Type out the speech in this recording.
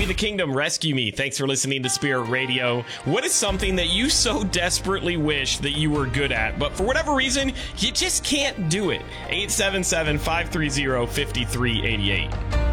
the Kingdom, Rescue Me. Thanks for listening to Spirit Radio. What is something that you so desperately wish that you were good at, but for whatever reason, you just can't do it? 877-530-5388.